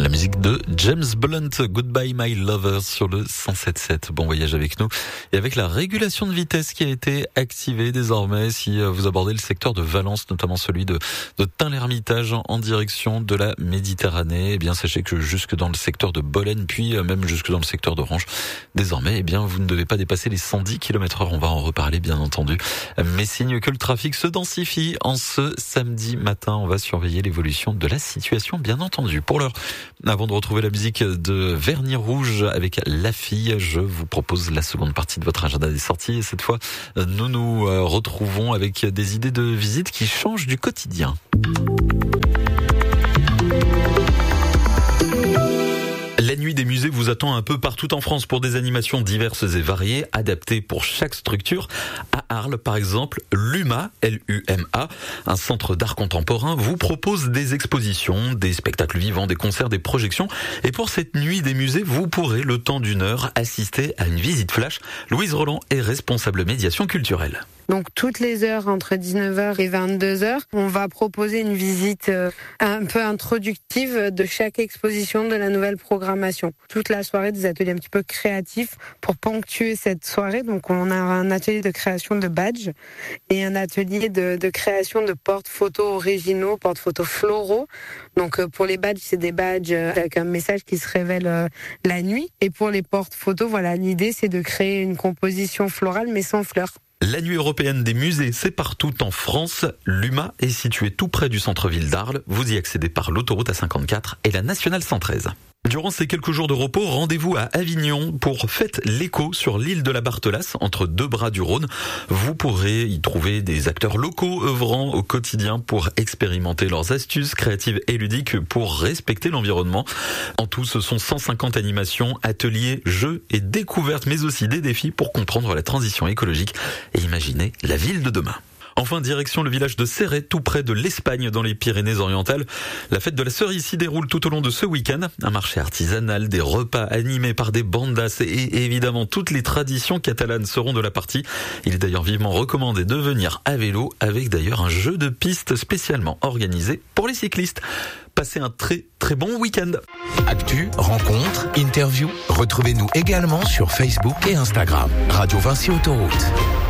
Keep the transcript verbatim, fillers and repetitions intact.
La musique de James Blunt, Goodbye My Lover sur le cent sept sept. Bon voyage avec nous. Et avec la régulation de vitesse qui a été activée désormais, si vous abordez le secteur de Valence, notamment celui de, de Tain-l'Hermitage en direction de la Méditerranée, eh bien sachez que jusque dans le secteur de Bolène, puis même jusque dans le secteur d'Orange, désormais, eh bien vous ne devez pas dépasser les cent dix kilomètres heure. On va en reparler bien entendu. Mais signe que le trafic se densifie en ce samedi matin. On va surveiller l'évolution de la situation, bien entendu. Pour l'heure, avant de retrouver la musique de Vernis Rouge avec La Fille, je vous propose la seconde partie de votre agenda des sorties. Et cette fois, nous nous retrouvons avec des idées de visite qui changent du quotidien. La nuit des musées vous attend un peu partout en France pour des animations diverses et variées, adaptées pour chaque structure. À Arles, par exemple, l'U M A, L U M A, un centre d'art contemporain, vous propose des expositions, des spectacles vivants, des concerts, des projections. Et pour cette nuit des musées, vous pourrez, le temps d'une heure, assister à une visite flash. Louise Roland est responsable médiation culturelle. Donc toutes les heures entre dix-neuf heures et vingt-deux heures, on va proposer une visite un peu introductive de chaque exposition de la nouvelle programmation. Toute la soirée, des ateliers un petit peu créatifs pour ponctuer cette soirée. Donc on a un atelier de création de badges et un atelier de, de création de porte-photos originaux, porte-photos floraux. Donc pour les badges, c'est des badges avec un message qui se révèle la nuit. Et pour les porte-photos, voilà, l'idée c'est de créer une composition florale mais sans fleurs. La nuit européenne des musées, c'est partout en France. L'U M A est situé tout près du centre-ville d'Arles. Vous y accédez par l'autoroute A cinquante-quatre et la nationale cent treize. Durant ces quelques jours de repos, rendez-vous à Avignon pour Fête l'Écho sur l'île de la Barthelasse, entre deux bras du Rhône. Vous pourrez y trouver des acteurs locaux œuvrant au quotidien pour expérimenter leurs astuces créatives et ludiques pour respecter l'environnement. En tout, ce sont cent cinquante animations, ateliers, jeux et découvertes, mais aussi des défis pour comprendre la transition écologique et imaginer la ville de demain. Enfin, direction le village de Céret, tout près de l'Espagne, dans les Pyrénées-Orientales. La fête de la cerise s'y déroule tout au long de ce week-end. Un marché artisanal, des repas animés par des bandas et évidemment toutes les traditions catalanes seront de la partie. Il est d'ailleurs vivement recommandé de venir à vélo, avec d'ailleurs un jeu de piste spécialement organisé pour les cyclistes. Passez un très très bon week-end. Actu, rencontres, interviews, retrouvez-nous également sur Facebook et Instagram. Radio Vinci Autoroute.